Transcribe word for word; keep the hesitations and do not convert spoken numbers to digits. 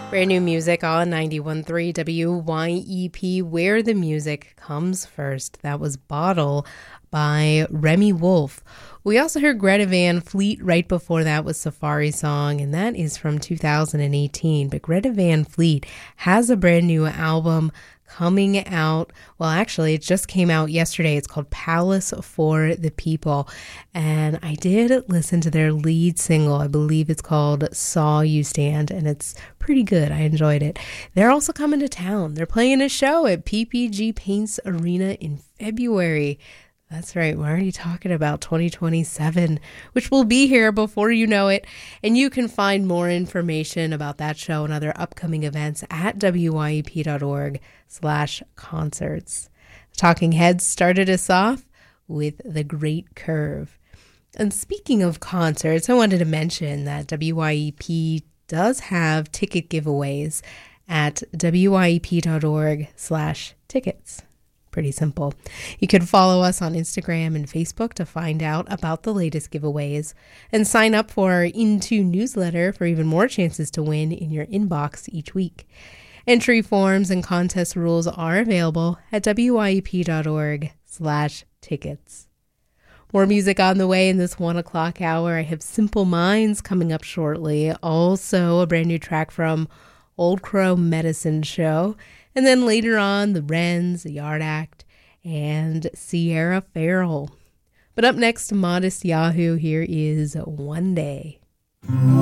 Brand new music on ninety-one point three W Y E P, where the music comes first. That was Bottle by Remy Wolf. We also heard Greta Van Fleet right before that with Safari Song, and that is from two thousand eighteen. But Greta Van Fleet has a brand new album coming out. Well, actually, it just came out yesterday. It's called Palace for the People. And I did listen to their lead single. I believe it's called Saw You Stand, and it's pretty good. I enjoyed it. They're also coming to town. They're playing a show at P P G Paints Arena in February. That's right. We're already talking about twenty twenty-seven, which will be here before you know it. And you can find more information about that show and other upcoming events at W Y E P dot org slash concerts. Talking Heads started us off with The Great Curve. And speaking of concerts, I wanted to mention that W Y E P does have ticket giveaways at W Y E P dot org slash tickets. Pretty simple. You can follow us on Instagram and Facebook to find out about the latest giveaways and sign up for our Into newsletter for even more chances to win in your inbox each week. Entry forms and contest rules are available at W Y E P dot org slash tickets. More music on the way in this one o'clock hour. I have Simple Minds coming up shortly. Also a brand new track from Old Crow Medicine Show. And then later on, the Wrens, the Yard Act, and Sierra Farrell. But up next, Modest Yahoo, here is One Day.